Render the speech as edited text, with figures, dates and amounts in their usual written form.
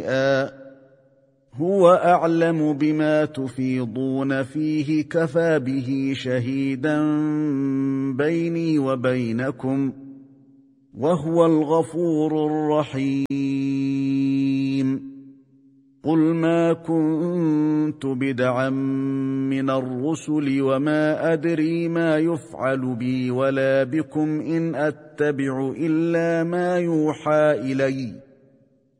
هو أعلم بما تفيضون فيه كفى به شهيدا بيني وبينكم وهو الغفور الرحيم قل ما كنت بدعا من الرسل وما أدري ما يفعل بي ولا بكم إن أتبع إلا ما يوحى إلي